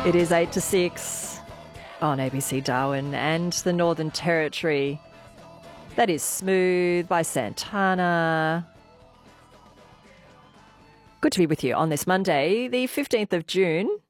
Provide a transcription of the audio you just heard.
It is 8 to 6 on ABC Darwin and the Northern Territory. That is Smooth by Santana. Good to be with you on this Monday, the 15th of June.